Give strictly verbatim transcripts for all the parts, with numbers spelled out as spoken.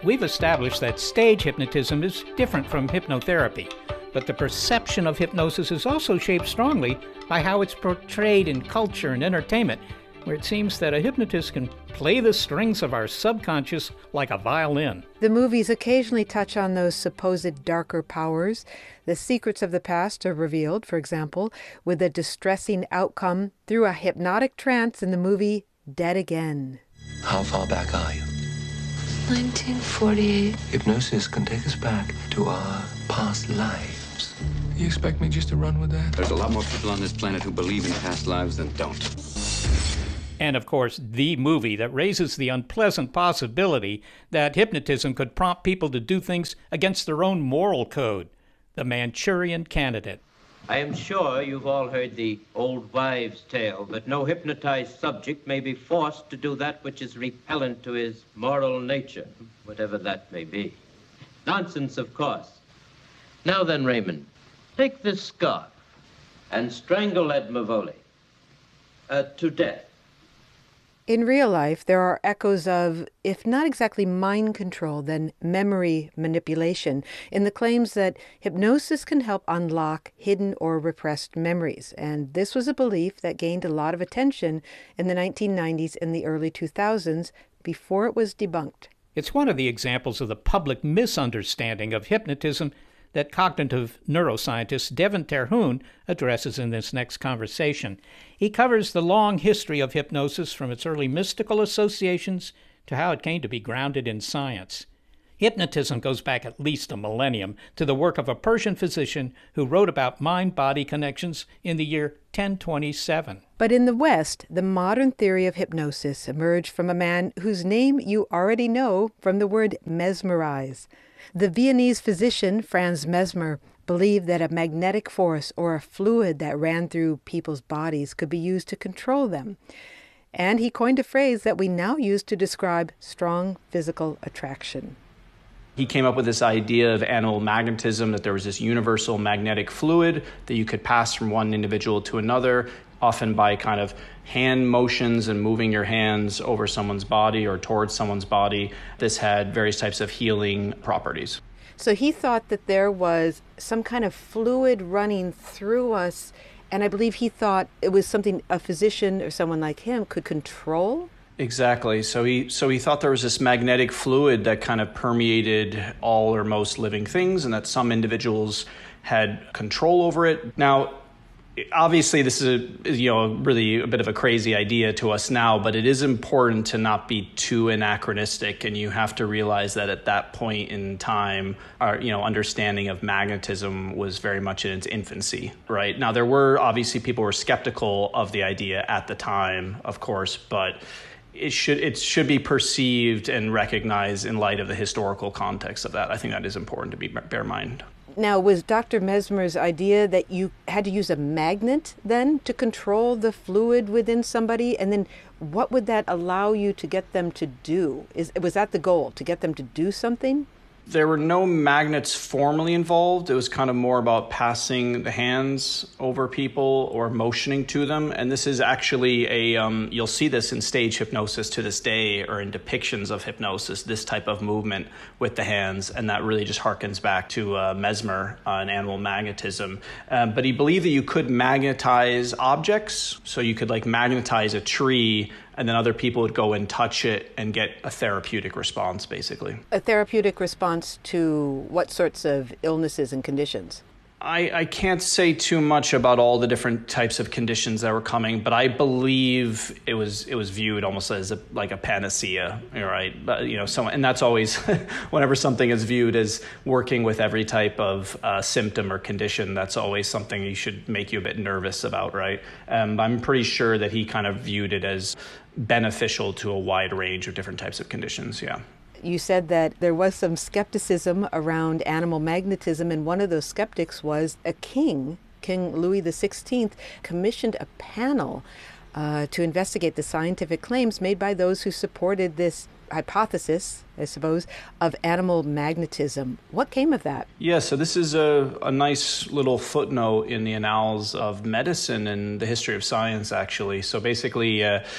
We've established that stage hypnotism is different from hypnotherapy, but the perception of hypnosis is also shaped strongly by how it's portrayed in culture and entertainment, where it seems that a hypnotist can play the strings of our subconscious like a violin. The movies occasionally touch on those supposed darker powers. The secrets of the past are revealed, for example, with a distressing outcome through a hypnotic trance in the movie Dead Again. How far back are you? nineteen forty-eight. Hypnosis can take us back to our past lives. You expect me just to run with that? There's a lot more people on this planet who believe in past lives than don't. And of course, the movie that raises the unpleasant possibility that hypnotism could prompt people to do things against their own moral code, The Manchurian Candidate. I am sure you've all heard the old wives' tale that no hypnotized subject may be forced to do that which is repellent to his moral nature, whatever that may be. Nonsense, of course. Now then, Raymond, take this scarf and strangle Ed Mavoli uh, to death. In real life, there are echoes of, if not exactly mind control, then memory manipulation, in the claims that hypnosis can help unlock hidden or repressed memories. And this was a belief that gained a lot of attention in the nineteen nineties and the early two thousands before it was debunked. It's one of the examples of the public misunderstanding of hypnotism that cognitive neuroscientist Devin Terhune addresses in this next conversation. He covers the long history of hypnosis from its early mystical associations to how it came to be grounded in science. Hypnotism goes back at least a millennium to the work of a Persian physician who wrote about mind-body connections in the year ten twenty-seven. But in the West, the modern theory of hypnosis emerged from a man whose name you already know from the word mesmerize. The Viennese physician, Franz Mesmer, believed that a magnetic force or a fluid that ran through people's bodies could be used to control them. And he coined a phrase that we now use to describe strong physical attraction. He came up with this idea of animal magnetism, that there was this universal magnetic fluid that you could pass from one individual to another, often by kind of hand motions and moving your hands over someone's body or towards someone's body. This had various types of healing properties. So he thought that there was some kind of fluid running through us, and I believe he thought it was something a physician or someone like him could control? Exactly. So he so he thought there was this magnetic fluid that kind of permeated all or most living things, and that some individuals had control over it. Now, obviously, this is a, you know really a bit of a crazy idea to us now, but it is important to not be too anachronistic, and you have to realize that at that point in time, our you know understanding of magnetism was very much in its infancy. Right now, there were obviously people who were skeptical of the idea at the time, of course, but it should it should be perceived and recognized in light of the historical context of that. I think that is important to be bear in mind. Now, was Doctor Mesmer's idea that you had to use a magnet then to control the fluid within somebody? And then what would that allow you to get them to do? Is, was that the goal, to get them to do something? There were no magnets formally involved. It was kind of more about passing the hands over people or motioning to them. And this is actually a, um, you'll see this in stage hypnosis to this day, or in depictions of hypnosis, this type of movement with the hands. And that really just harkens back to uh, Mesmer uh, and animal magnetism. Um, but he believed that you could magnetize objects. So you could like magnetize a tree, and then other people would go and touch it and get a therapeutic response, basically. A therapeutic response to what sorts of illnesses and conditions? I, I can't say too much about all the different types of conditions that were coming, but I believe it was it was viewed almost as a, like a panacea, right? But, you know, so, and that's always whenever something is viewed as working with every type of uh, symptom or condition, that's always something you should make you a bit nervous about, right? Um, I'm pretty sure that he kind of viewed it as beneficial to a wide range of different types of conditions, yeah. You said that there was some skepticism around animal magnetism, and one of those skeptics was a king. King Louis the sixteenth commissioned a panel uh, to investigate the scientific claims made by those who supported this hypothesis, I suppose, of animal magnetism. What came of that? Yeah, so this is a, a nice little footnote in the annals of medicine and the history of science, actually. So basically, uh,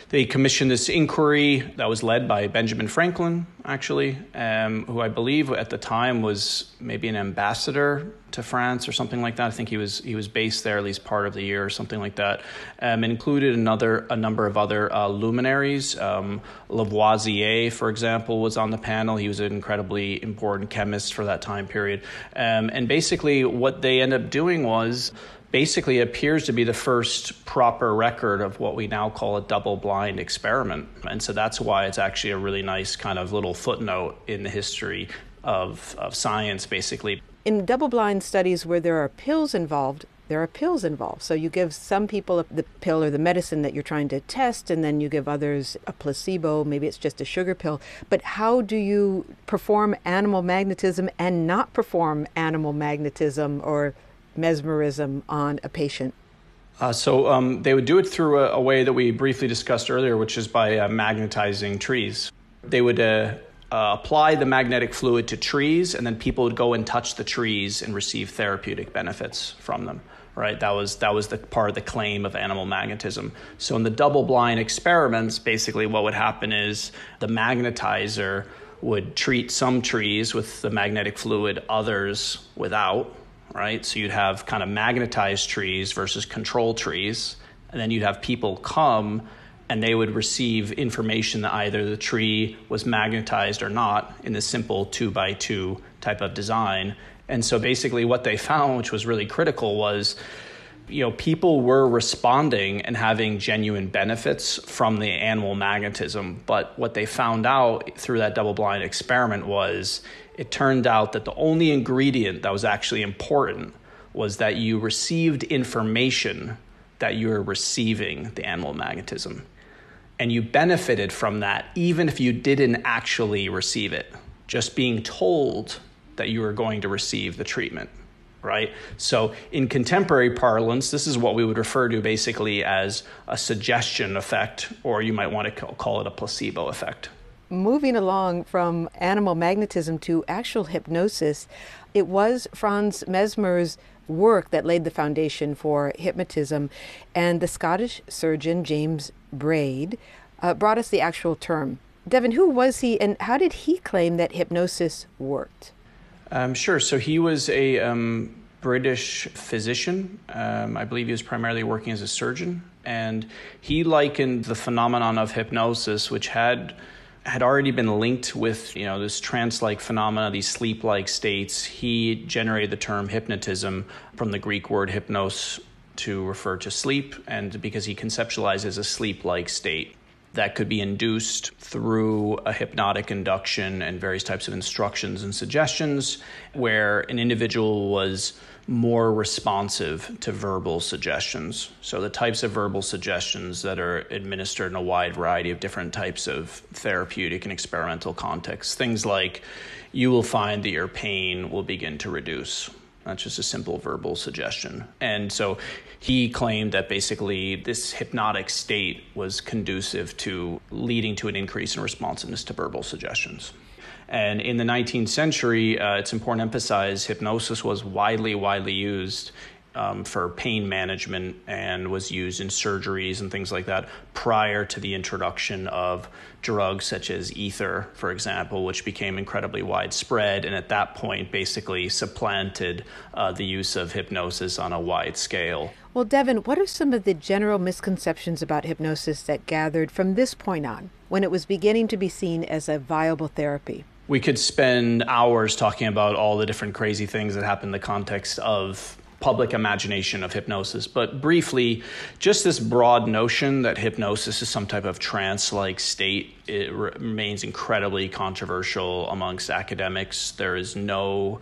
they commissioned this inquiry that was led by Benjamin Franklin, actually, um, who I believe at the time was maybe an ambassador to France or something like that. I think he was he was based there at least part of the year or something like that. Um, and included another a number of other uh, luminaries. Um, Lavoisier, for example, was on the panel. He was an incredibly important chemist for that time period. Um, and basically, what they ended up doing was, basically it appears to be the first proper record of what we now call a double-blind experiment. And so that's why it's actually a really nice kind of little footnote in the history of, of science, basically. In double-blind studies where there are pills involved, there are pills involved. So you give some people the pill or the medicine that you're trying to test, and then you give others a placebo. Maybe it's just a sugar pill. But how do you perform animal magnetism and not perform animal magnetism or mesmerism on a patient? Uh, so um, they would do it through a, a way that we briefly discussed earlier, which is by uh, magnetizing trees. They would uh, uh, apply the magnetic fluid to trees, and then people would go and touch the trees and receive therapeutic benefits from them. Right, that was that was the part of the claim of animal magnetism. So in the double-blind experiments, basically what would happen is the magnetizer would treat some trees with the magnetic fluid, others without. Right, so you'd have kind of magnetized trees versus control trees, and then you'd have people come and they would receive information that either the tree was magnetized or not in this simple two by two type of design. And so basically what they found, which was really critical, was, you know, people were responding and having genuine benefits from the animal magnetism. But what they found out through that double-blind experiment was, it turned out that the only ingredient that was actually important was that you received information that you were receiving the animal magnetism. And you benefited from that even if you didn't actually receive it. Just being told that you were going to receive the treatment, right? So in contemporary parlance, this is what we would refer to basically as a suggestion effect, or you might want to call it a placebo effect. Moving along from animal magnetism to actual hypnosis, it was Franz Mesmer's work that laid the foundation for hypnotism, and the Scottish surgeon James Braid uh, brought us the actual term. Devin, who was he, and how did he claim that hypnosis worked? Um, sure. So he was a um, British physician. Um, I believe he was primarily working as a surgeon, and he likened the phenomenon of hypnosis, which had had already been linked with, you know, this trance-like phenomena, these sleep-like states. He generated the term hypnotism from the Greek word hypnos to refer to sleep, and because he conceptualizes a sleep-like state that could be induced through a hypnotic induction and various types of instructions and suggestions, where an individual was more responsive to verbal suggestions. So the types of verbal suggestions that are administered in a wide variety of different types of therapeutic and experimental contexts. Things like, you will find that your pain will begin to reduce. That's just a simple verbal suggestion. And so he claimed that basically this hypnotic state was conducive to leading to an increase in responsiveness to verbal suggestions. And in the nineteenth century, uh, it's important to emphasize hypnosis was widely, widely used um, for pain management and was used in surgeries and things like that prior to the introduction of drugs such as ether, for example, which became incredibly widespread and at that point basically supplanted uh, the use of hypnosis on a wide scale. Well, Devin, what are some of the general misconceptions about hypnosis that gathered from this point on, when it was beginning to be seen as a viable therapy? We could spend hours talking about all the different crazy things that happen in the context of public imagination of hypnosis. But briefly, just this broad notion that hypnosis is some type of trance-like state, it re- remains incredibly controversial amongst academics. There is no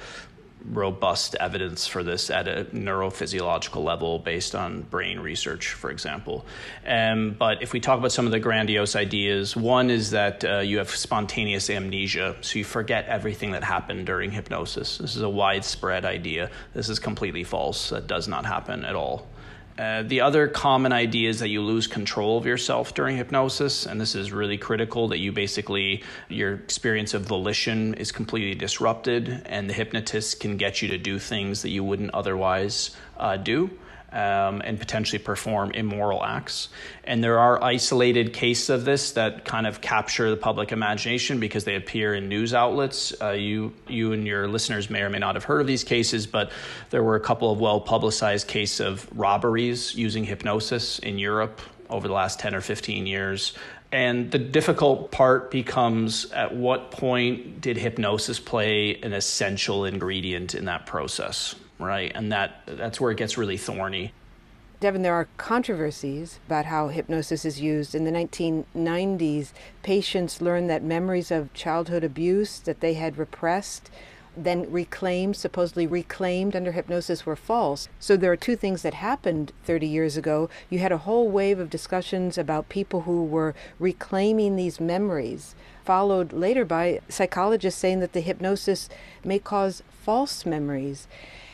robust evidence for this at a neurophysiological level based on brain research, for example. Um, but if we talk about some of the grandiose ideas, one is that uh, you have spontaneous amnesia, so you forget everything that happened during hypnosis. This is a widespread idea. This is completely false. That does not happen at all. Uh, the other common idea is that you lose control of yourself during hypnosis, and this is really critical, that you basically, your experience of volition is completely disrupted, and the hypnotist can get you to do things that you wouldn't otherwise uh, do. um, and potentially perform immoral acts. And there are isolated cases of this that kind of capture the public imagination because they appear in news outlets. Uh, you, you and your listeners may or may not have heard of these cases, but there were a couple of well-publicized cases of robberies using hypnosis in Europe over the last ten or fifteen years. And the difficult part becomes, at what point did hypnosis play an essential ingredient in that process, right? And that that's where it gets really thorny. Devin, there are controversies about how hypnosis is used. In the nineteen nineties, patients learned that memories of childhood abuse that they had repressed, then reclaimed, supposedly reclaimed under hypnosis, were false. So there are two things that happened thirty years ago. You had a whole wave of discussions about people who were reclaiming these memories, followed later by psychologists saying that the hypnosis may cause false memories.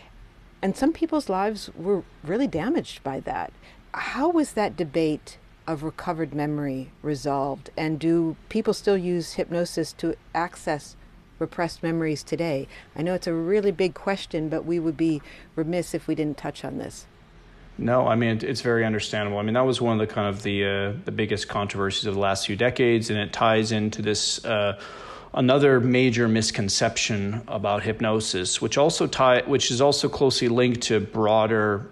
And some people's lives were really damaged by that. How was that debate of recovered memory resolved? And do people still use hypnosis to access repressed memories today? I know it's a really big question, but we would be remiss if we didn't touch on this. No, I mean, it's very understandable. I mean, that was one of the kind of the uh, the biggest controversies of the last few decades, and it ties into this uh, another major misconception about hypnosis, which also tie, which is also closely linked to broader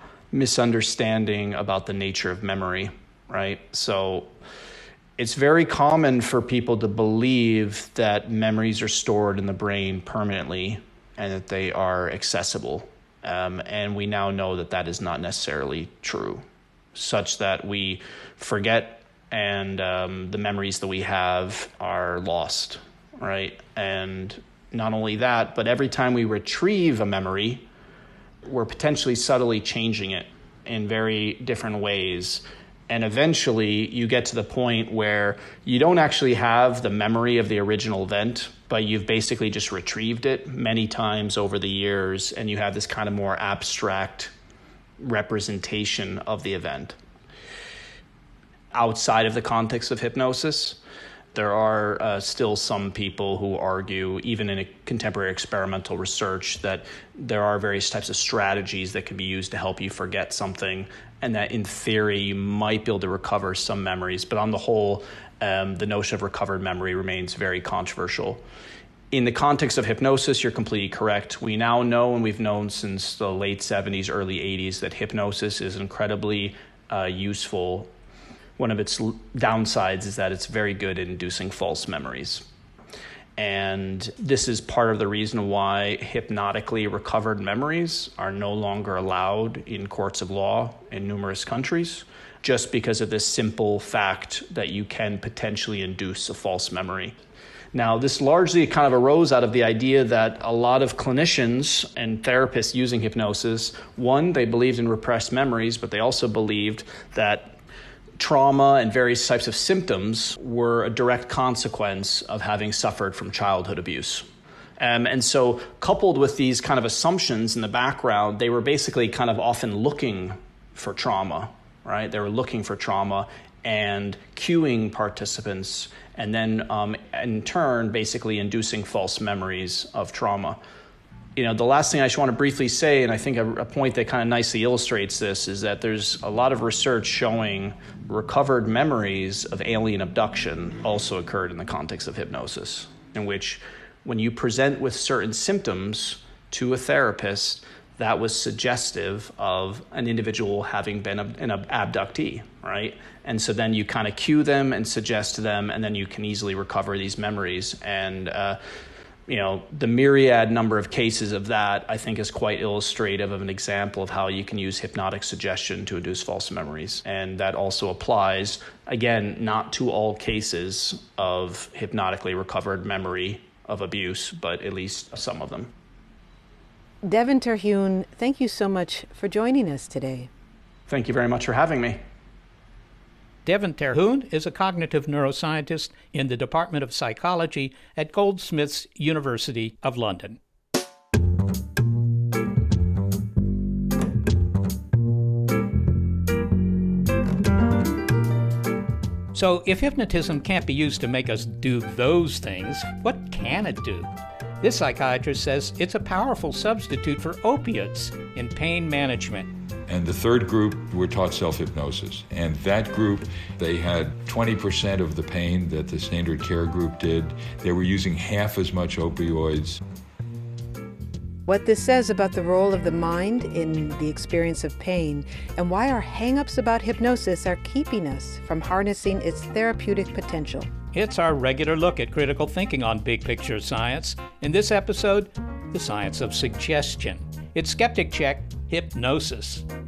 misunderstanding about the nature of memory, right? So it's very common for people to believe that memories are stored in the brain permanently and that they are accessible. Um, and we now know that that is not necessarily true, such that we forget and um, the memories that we have are lost, right? And not only that, but every time we retrieve a memory, we're potentially subtly changing it in very different ways. And eventually you get to the point where you don't actually have the memory of the original event, but you've basically just retrieved it many times over the years, and you have this kind of more abstract representation of the event. Outside of the context of hypnosis, there are uh, still some people who argue, even in a contemporary experimental research, that there are various types of strategies that can be used to help you forget something, and that in theory you might be able to recover some memories. But on the whole, um, the notion of recovered memory remains very controversial. In the context of hypnosis, you're completely correct. We now know, and we've known since the late seventies, early eighties, that hypnosis is incredibly uh, useful. One of its downsides is that it's very good at inducing false memories. And this is part of the reason why hypnotically recovered memories are no longer allowed in courts of law in numerous countries, just because of this simple fact that you can potentially induce a false memory. Now, this largely kind of arose out of the idea that a lot of clinicians and therapists using hypnosis, one, they believed in repressed memories, but they also believed that trauma and various types of symptoms were a direct consequence of having suffered from childhood abuse. Um, and so coupled with these kind of assumptions in the background, they were basically kind of often looking for trauma, right? They were looking for trauma and cueing participants, and then um, in turn, basically inducing false memories of trauma. You know, the last thing I just want to briefly say, and I think a, a point that kind of nicely illustrates this, is that there's a lot of research showing recovered memories of alien abduction also occurred in the context of hypnosis, in which when you present with certain symptoms to a therapist, that was suggestive of an individual having been an abductee, right? And so then you kind of cue them and suggest to them, and then you can easily recover these memories. And, uh, you know, the myriad number of cases of that, I think, is quite illustrative of an example of how you can use hypnotic suggestion to induce false memories. And that also applies, again, not to all cases of hypnotically recovered memory of abuse, but at least some of them. Devin Terhune, thank you so much for joining us today. Thank you very much for having me. Devin Terhune is a cognitive neuroscientist in the Department of Psychology at Goldsmiths University of London. So, if hypnotism can't be used to make us do those things, what can it do? This psychiatrist says it's a powerful substitute for opiates in pain management. And the third group were taught self-hypnosis. And that group, they had twenty percent of the pain that the standard care group did. They were using half as much opioids. What this says about the role of the mind in the experience of pain, and why our hang-ups about hypnosis are keeping us from harnessing its therapeutic potential. It's our regular look at critical thinking on Big Picture Science. In this episode, the science of suggestion. It's Skeptic Check, Hypnosis.